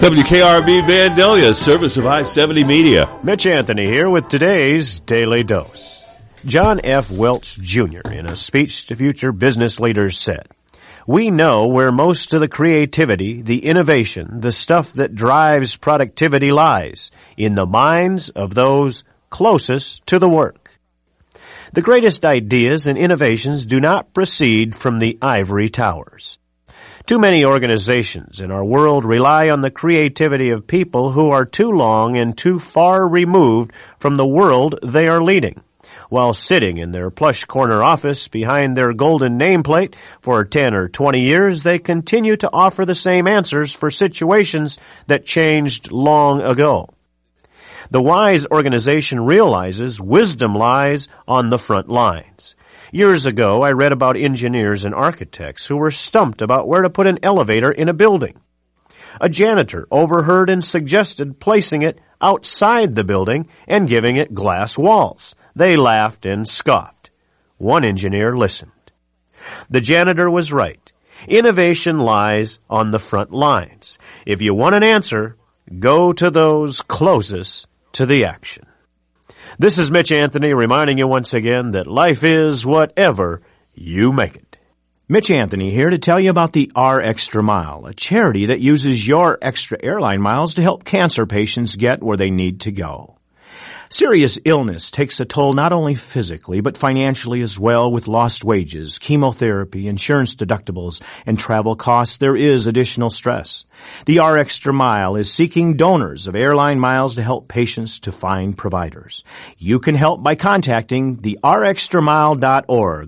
WKRB Vandalia, service of I-70 Media. Mitch Anthony here with today's Daily Dose. John F. Welch Jr. in a speech to future business leaders said, "We know where most of the creativity, the innovation, the stuff that drives productivity lies, in the minds of those closest to the work. The greatest ideas and innovations do not proceed from the ivory towers. Too many organizations in our world rely on the creativity of people who are too long and too far removed from the world they are leading. While sitting in their plush corner office behind their golden nameplate for 10 or 20 years, they continue to offer the same answers for situations that changed long ago. The wise organization realizes wisdom lies on the front lines. Years ago, I read about engineers and architects who were stumped about where to put an elevator in a building. A janitor overheard and suggested placing it outside the building and giving it glass walls. They laughed and scoffed. One engineer listened. The janitor was right. Innovation lies on the front lines. If you want an answer, go to those closest to the action." This is Mitch Anthony reminding you once again that life is whatever you make it. Mitch Anthony here to tell you about the R Extra Mile, a charity that uses your extra airline miles to help cancer patients get where they need to go. Serious illness takes a toll not only physically, but financially as well. With lost wages, chemotherapy, insurance deductibles, and travel costs, there is additional stress. The R Extra Mile is seeking donors of airline miles to help patients to find providers. You can help by contacting the rxtramile.org,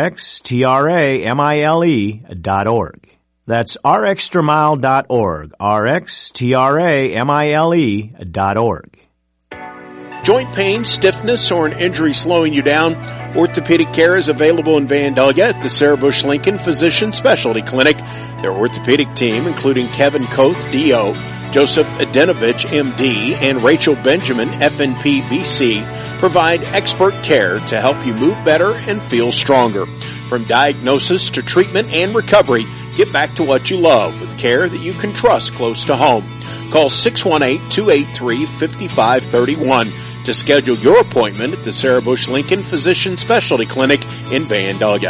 rxtramile.org. That's rxtramile.org, rxtramile.org. Joint pain, stiffness, or an injury slowing you down? Orthopedic care is available in Vandalia at the Sarah Bush Lincoln Physician Specialty Clinic. Their orthopedic team, including Kevin Koth, D.O., Joseph Adenovich, M.D., and Rachel Benjamin, FNP, B.C., provide expert care to help you move better and feel stronger. From diagnosis to treatment and recovery, get back to what you love with care that you can trust close to home. Call 618-283-5531 to schedule your appointment at the Sarah Bush Lincoln Physician Specialty Clinic in Vandalia.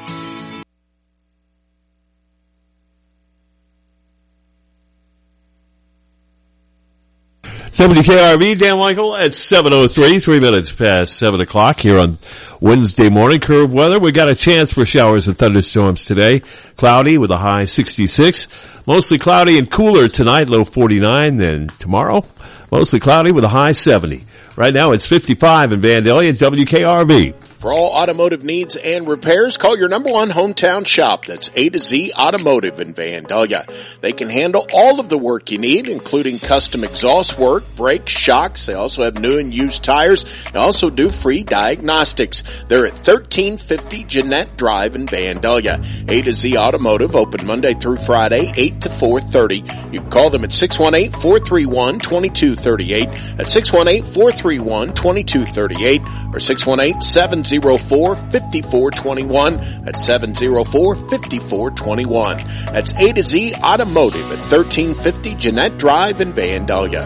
WKRB, Dan Michael at 7:03, 3 minutes past 7 o'clock here on Wednesday morning. Curve weather. We got a chance for showers and thunderstorms today. Cloudy with a high 66. Mostly cloudy and cooler tonight, low 49. Then tomorrow, mostly cloudy with a high 70. Right now it's 55 in Vandalia, WKRB. For all automotive needs and repairs, call your number one hometown shop. That's A to Z Automotive in Vandalia. They can handle all of the work you need, including custom exhaust work, brakes, shocks. They also have new and used tires. They also do free diagnostics. They're at 1350 Jeanette Drive in Vandalia. A to Z Automotive, open Monday through Friday, 8 to 4:30. You can call them at 618-431-2238, at 618-431-2238, or 618-704-5421 at 704-5421. That's A to Z Automotive at 1350 Jeanette Drive in Vandalia.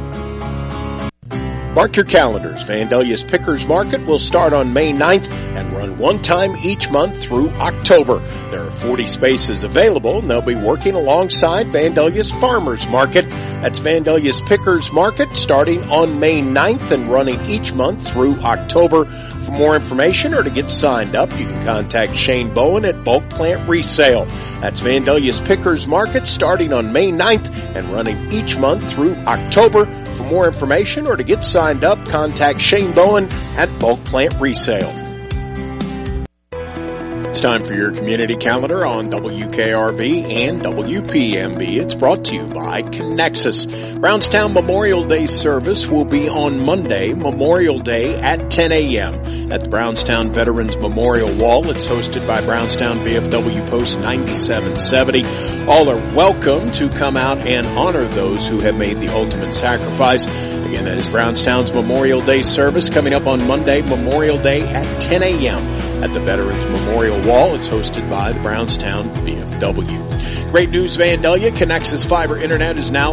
Mark your calendars. Vandalia's Pickers Market will start on May 9th and run one time each month through October. There are 40 spaces available, and they'll be working alongside Vandalia's Farmers Market. That's Vandalia's Pickers Market starting on May 9th and running each month through October. For more information or to get signed up, you can contact Shane Bowen at Bulk Plant Resale. That's Vandalia's Pickers Market starting on May 9th and running each month through October. For more information or to get signed up, contact Shane Bowen at Bulk Plant Resale. It's time for your community calendar on WKRV and WPMB. It's brought to you by Connexus. Brownstown Memorial Day service will be on Monday, Memorial Day at 10 a.m. at the Brownstown Veterans Memorial Wall. It's hosted by Brownstown VFW Post 9770. All are welcome to come out and honor those who have made the ultimate sacrifice. Again, that is Brownstown's Memorial Day service coming up on Monday, Memorial Day at 10 a.m. at the Veterans Memorial Wall. It's hosted by the Brownstown VFW. Great news, Vandalia. Connexus Fiber Internet is now